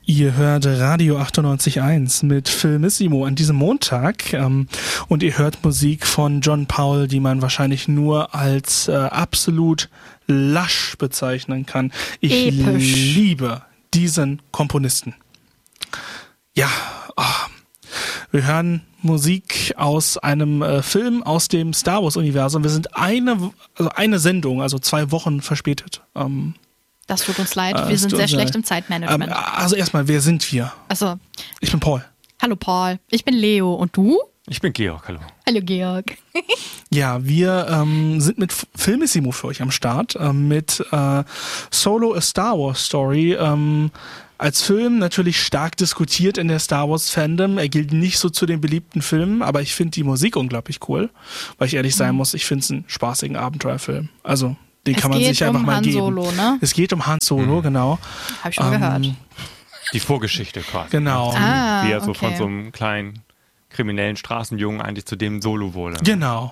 Ihr hört Radio 98.1 mit Filmissimo an diesem Montag und ihr hört Musik von John Powell, die man wahrscheinlich nur als absolut lasch bezeichnen kann. Ich liebe diesen Komponisten. Ja, wir hören Musik aus einem Film aus dem Star Wars Universum. Wir sind eine Sendung, also 2 Wochen verspätet. Das tut uns leid, wir sind sehr schlecht im Zeitmanagement. Also erstmal, wer sind wir? Also, ich bin Paul. Hallo Paul, ich bin Leo und du? Ich bin Georg, hallo. Hallo Georg. Ja, wir sind mit Filmissimo für euch am Start, mit Solo A Star Wars Story, als Film natürlich stark diskutiert in der Star Wars Fandom. Er gilt nicht so zu den beliebten Filmen, aber ich finde die Musik unglaublich cool, weil ich ehrlich sein muss, ich finde es einen spaßigen Abenteuerfilm. Also den kann man sich einfach mal geben. Solo, ne? Es geht um Han Solo, genau. Hab ich schon gehört. Die Vorgeschichte quasi. Genau. Wie er so von so einem kleinen kriminellen Straßenjungen eigentlich zu dem Solo wurde. Genau.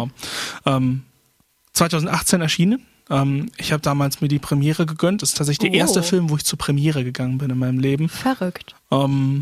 2018 erschienen. Ich habe damals mir die Premiere gegönnt. Das ist tatsächlich der erste Film, wo ich zur Premiere gegangen bin in meinem Leben. Verrückt. Von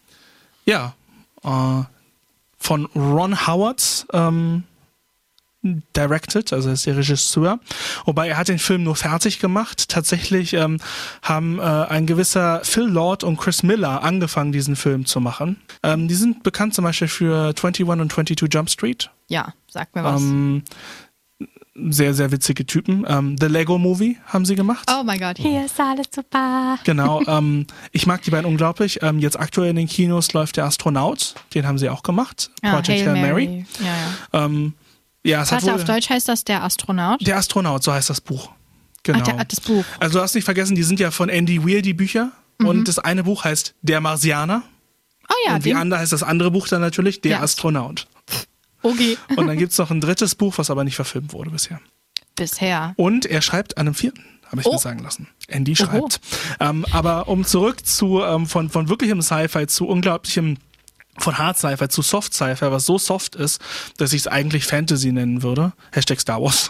Ron Howard directed, also ist der Regisseur. Wobei er hat den Film nur fertig gemacht. Tatsächlich haben ein gewisser Phil Lord und Chris Miller angefangen, diesen Film zu machen. Die sind bekannt zum Beispiel für 21 und 22 Jump Street. Ja, sag mir was. Sehr, sehr witzige Typen. The Lego Movie haben sie gemacht. Oh mein Gott, hier ist alles super. Genau, ich mag die beiden unglaublich. Jetzt aktuell in den Kinos läuft der Astronaut. Den haben sie auch gemacht. Project Hail Mary. Ja. Warte, auf Deutsch heißt das Der Astronaut? Der Astronaut, so heißt das Buch. Genau. Das Buch. Also du hast nicht vergessen, die sind ja von Andy Weir, die Bücher. Und das eine Buch heißt Der Marsianer. Oh ja. Und wie andere heißt das andere Buch dann natürlich Der Astronaut. Okay. Und dann gibt es noch ein drittes Buch, was aber nicht verfilmt wurde bisher. Und er schreibt an einem 4., habe ich mir sagen lassen. Andy schreibt. Aber um zurück zu von wirklichem Sci-Fi zu unglaublichem, von Hard Sci-Fi zu Soft Sci-Fi, was so soft ist, dass ich es eigentlich Fantasy nennen würde. # Star Wars.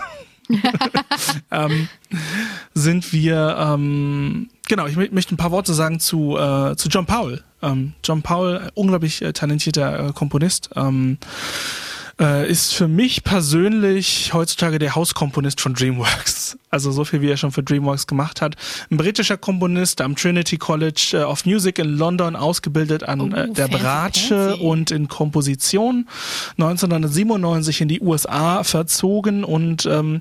Sind wir, ich möchte ein paar Worte sagen zu John Powell. John Powell, unglaublich talentierter Komponist. Ist für mich persönlich heutzutage der Hauskomponist von DreamWorks. Also so viel, wie er schon für DreamWorks gemacht hat. Ein britischer Komponist am Trinity College of Music in London, ausgebildet an der Bratsche und in Komposition. 1997 in die USA verzogen und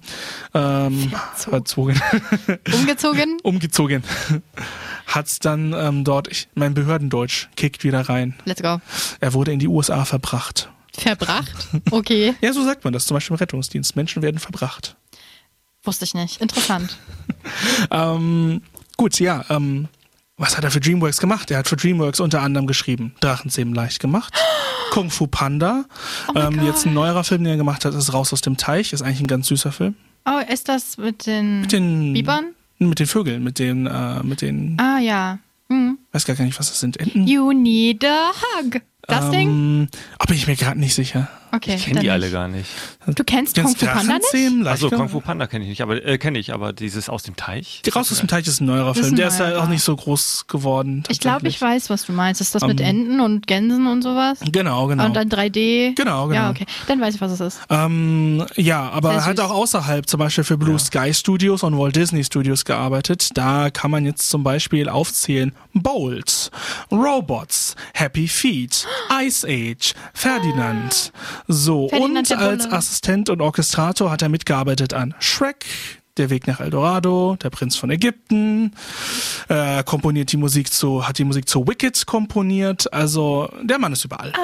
Umgezogen. Hat's dann dort, mein Behördendeutsch kickt wieder rein. Let's go. Er wurde in die USA verbracht. Verbracht? Okay. Ja, so sagt man das, zum Beispiel im Rettungsdienst. Menschen werden verbracht. Wusste ich nicht. Interessant. Was hat er für DreamWorks gemacht? Er hat für DreamWorks unter anderem geschrieben Drachenzähmen leicht gemacht, Kung Fu Panda. Jetzt ein neuerer Film, den er gemacht hat, ist Raus aus dem Teich. Ist eigentlich ein ganz süßer Film. Oh, ist das mit den Bibern? Mit den Vögeln, mit den Ah, ja. Weiß gar nicht, was das sind. Enten? You need a hug. Das Ding? Bin ich mir gerade nicht sicher. Okay, ich kenne die alle gar nicht. Du kennst Kung Fu Panda nicht? Also Kung Fu Panda kenne ich nicht, aber dieses aus dem Teich? Raus aus dem Teich ist ein neuerer Film. Der ist ja auch nicht so groß geworden. Ich glaube, ich weiß, was du meinst. Ist das mit Enten und Gänsen und sowas? Genau. Und dann 3D? Genau. Ja, okay. Dann weiß ich, was es ist. Aber halt auch außerhalb, zum Beispiel für Blue Sky Studios und Walt Disney Studios gearbeitet. Da kann man jetzt zum Beispiel aufzählen Bolt, Robots, Happy Feet, Ice Age, Ferdinand. Und als Assistent und Orchestrator hat er mitgearbeitet an Shrek, Der Weg nach Eldorado, Der Prinz von Ägypten, hat die Musik zu Wicked komponiert. Also der Mann ist überall.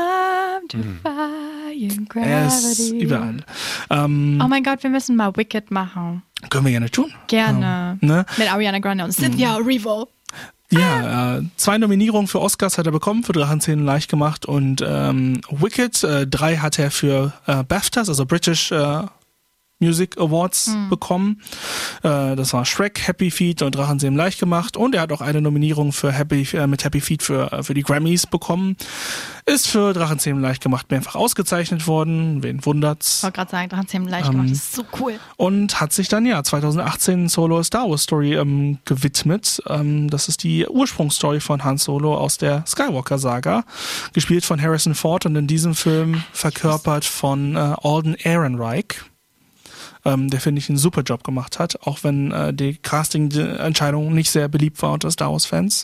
Er ist überall. Oh mein Gott, wir müssen mal Wicked machen. Können wir gerne tun. Gerne. Mit Ariana Grande und Cynthia Erivo. Ja, 2 Nominierungen für Oscars hat er bekommen, für Drachenzähmen leicht gemacht und Wicked, 3 hat er für BAFTAs, also British Music Awards bekommen. Das war Shrek, Happy Feet und Drachenzähmen leicht gemacht. Und er hat auch eine Nominierung mit Happy Feet für die Grammys bekommen. Ist für Drachenzähmen leicht gemacht mehrfach ausgezeichnet worden. Wen wundert's? Ich wollte gerade sagen, Drachenzähmen leicht gemacht. Das ist so cool. Und hat sich dann 2018 Solo Star Wars Story gewidmet. Das ist die Ursprungsstory von Han Solo aus der Skywalker-Saga. Gespielt von Harrison Ford und in diesem Film verkörpert von Alden Ehrenreich. Der, finde ich, einen super Job gemacht hat, auch wenn die Casting-Entscheidung nicht sehr beliebt war unter Star Wars-Fans.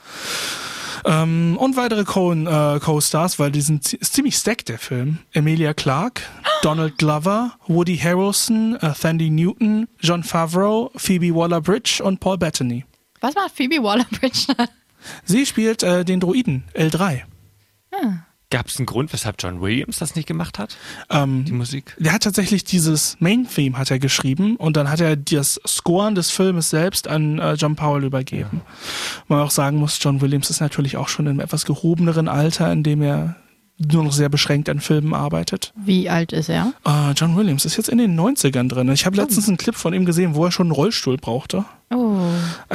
Und weitere Co-Stars, weil ist ziemlich stacked, der Film. Emilia Clarke, Donald Glover, Woody Harrelson, Thandie Newton, Jon Favreau, Phoebe Waller-Bridge und Paul Bettany. Was macht Phoebe Waller-Bridge? Sie spielt den Droiden L3. Gab es einen Grund, weshalb John Williams das nicht gemacht hat? Die Musik? Der hat tatsächlich dieses Main-Theme hat er geschrieben und dann hat er das Scoren des Filmes selbst an John Powell übergeben. Ja. Man auch sagen muss, John Williams ist natürlich auch schon in einem etwas gehobeneren Alter, in dem er nur noch sehr beschränkt an Filmen arbeitet. Wie alt ist er? John Williams ist jetzt in den 90ern drin. Ich habe letztens einen Clip von ihm gesehen, wo er schon einen Rollstuhl brauchte. Oh.